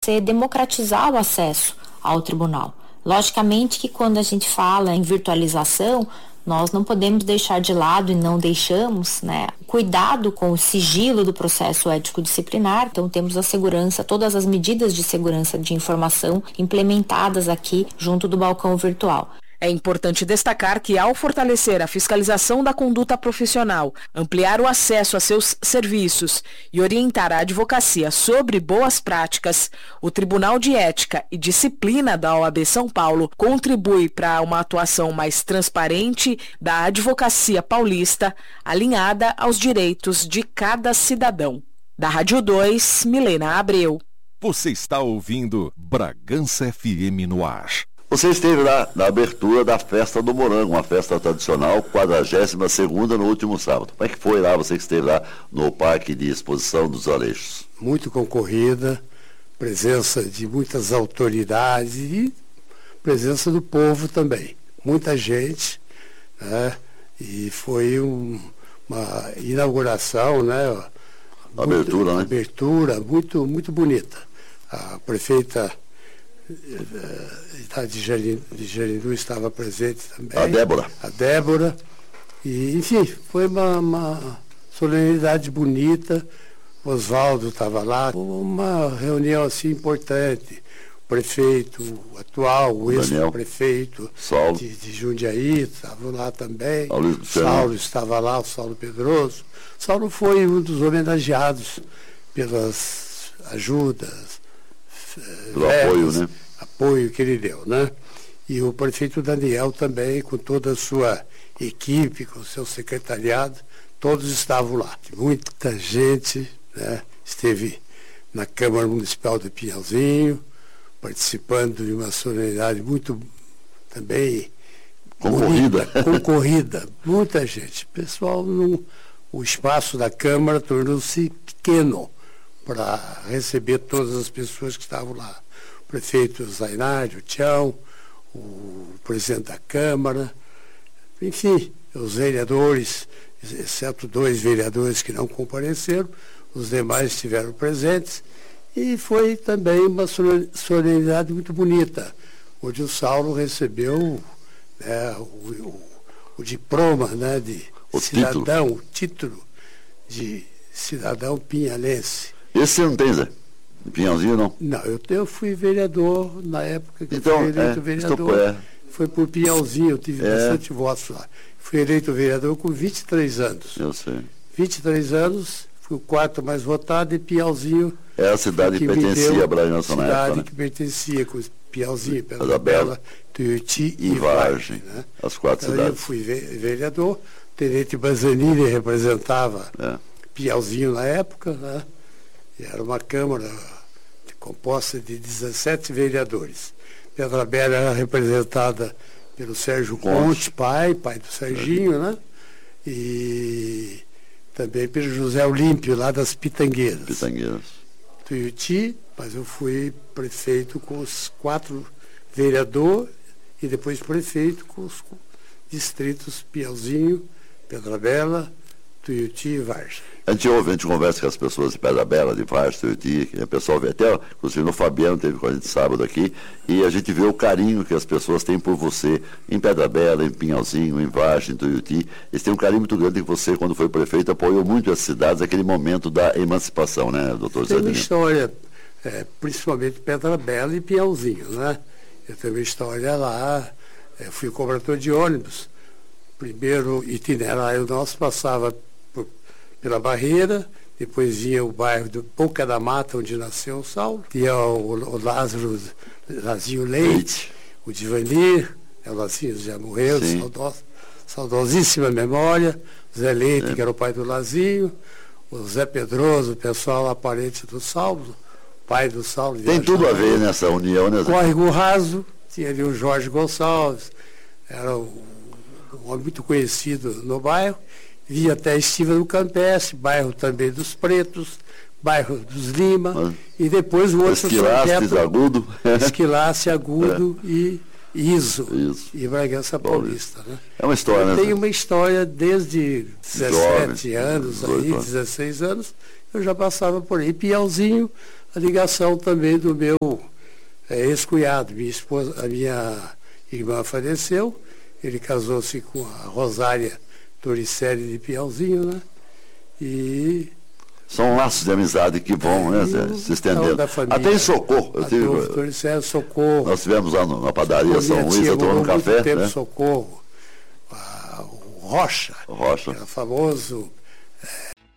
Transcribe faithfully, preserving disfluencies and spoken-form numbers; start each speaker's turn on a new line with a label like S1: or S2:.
S1: você democratizar o acesso ao tribunal. Logicamente que quando a gente fala em virtualização, nós não podemos deixar de lado e não deixamos, né, cuidado com o sigilo do processo ético-disciplinar. Então temos a segurança, todas as medidas de segurança de informação implementadas aqui junto do balcão virtual.
S2: É importante destacar que, ao fortalecer a fiscalização da conduta profissional, ampliar o acesso a seus serviços e orientar a advocacia sobre boas práticas, o Tribunal de Ética e Disciplina da O A B São Paulo contribui para uma atuação mais transparente da advocacia paulista, alinhada aos direitos de cada cidadão. Da Rádio dois, Milena Abreu.
S3: Você está ouvindo Bragança F M no ar.
S4: Você esteve lá na abertura da Festa do Morango, uma festa tradicional, quadragésima segunda no último sábado. Como é que foi lá, você que esteve lá no Parque de Exposição dos Aleixos?
S5: Muito concorrida, presença de muitas autoridades e presença do povo também. Muita gente, né? E foi um, uma inauguração, né?
S4: Abertura,
S5: muito,
S4: né?
S5: Abertura muito, muito bonita. A prefeita de Jerindu estava presente também.
S4: A Débora.
S5: A Débora. E, enfim, foi uma, uma solenidade bonita. Oswaldo estava lá. Uma reunião assim importante. O prefeito atual, o ex-prefeito de, de Jundiaí estava lá também.
S4: Saulo,
S5: Saulo estava lá, o Saulo Pedroso. Saulo foi um dos homenageados pelas ajudas,
S4: pelo apoio, né?
S5: apoio que ele deu, né? E o prefeito Daniel também, com toda a sua equipe, com o seu secretariado, todos estavam lá. Muita gente, né, esteve na Câmara Municipal de Pinhalzinho, participando de uma solenidade muito também
S4: concorrida.
S5: Bonita, concorrida, muita gente. Pessoal, não, o espaço da Câmara tornou-se pequeno para receber todas as pessoas que estavam lá. O prefeito Zainardi, o Tião, o presidente da Câmara, enfim, os vereadores, exceto dois vereadores que não compareceram, os demais estiveram presentes, e foi também uma solenidade muito bonita, onde o Saulo recebeu, né, o, o, o diploma, né, de
S4: o
S5: cidadão,
S4: título.
S5: o título de cidadão pinhalense.
S4: Esse você não tem, Zé? Pinhalzinho, não?
S5: Não, eu, eu fui vereador na época que
S4: então,
S5: eu fui eleito
S4: é,
S5: vereador.
S4: É.
S5: Foi por Pinhalzinho, eu tive é. bastante votos lá. Fui eleito vereador com vinte e três anos.
S4: Eu sei.
S5: vinte e três anos, fui o quarto mais votado e Pinhalzinho...
S4: É a cidade que pertencia a Bragança na época,
S5: cidade
S4: né?
S5: que pertencia com Pinhalzinho,
S4: Pedra Bela,
S5: Tuiuti e,
S4: e Vargem,
S5: Vargem, né?
S4: As quatro
S5: então,
S4: cidades.
S5: Eu fui vereador, o tenente Banzanini representava é. Pinhalzinho na época, né? E era uma Câmara composta de dezessete vereadores. Pedra Bela era representada pelo Sérgio Conte, Conte pai, pai do Serginho, é. né? E também pelo José Olímpio, lá das Pitangueiras.
S4: Pitangueiras.
S5: Tuiuti, mas eu fui prefeito com os quatro vereadores e depois prefeito com os distritos Pinhalzinho, Pedra Bela, Tuiuti e Vargem.
S4: A gente ouve, a gente conversa com as pessoas de Pedra Bela, de Vargem, Tuiuti, que o pessoal vê até, inclusive o Fabiano teve com a gente sábado aqui, e a gente vê o carinho que as pessoas têm por você em Pedra Bela, em Pinhalzinho, em Vargem, em Tuiuti. Eles têm um carinho muito grande que você, quando foi prefeito, apoiou muito as cidades naquele momento da emancipação, né, doutor Zé?
S5: Tem uma história, é, principalmente Pedra Bela e Pinhalzinho, né? Eu tenho uma história lá, é, fui cobrador de ônibus. Primeiro itinerário nosso passava por, pela Barreira, depois vinha o bairro do Boca da Mata, onde nasceu o Saulo, tinha o, o Lázaro, Lazinho Leite, Leite, o Divanir, o Lazinho já morreu, saudos, saudosíssima memória, o Zé Leite, é. que era o pai do Lazinho, o Zé Pedroso, o pessoal aparente do Saulo, pai do Saulo.
S4: Tem tudo a ver nessa união, né?
S5: Córrego Raso, tinha ali o Jorge Gonçalves, era um, um homem muito conhecido no bairro, via até Estiva do Campestre, bairro também dos Pretos, bairro dos Lima, mas, e depois o outro
S4: Esquilace, Agudo.
S5: Esquilace, Agudo é. e Iso,
S4: Isso.
S5: e Bragança Paulista. Né?
S4: É uma história, né?
S5: Tem uma história desde dezessete anos, aí, dezesseis anos, eu já passava por aí. Pinhalzinho, a ligação também do meu é, ex-cunhado. Minha esposa, a minha irmã faleceu, ele casou-se com a Rosária Torricelli de Piauzinho, né? E...
S4: São laços de amizade que vão, é, né, Zé, se estendendo. Até em Socorro. Eu tive,
S5: Torricelli, Socorro.
S4: Nós tivemos lá no, na padaria São Luís, eu tomando café.
S5: Tempo,
S4: né?
S5: Socorro. A, o Rocha,
S4: o Rocha.
S5: que era famoso é,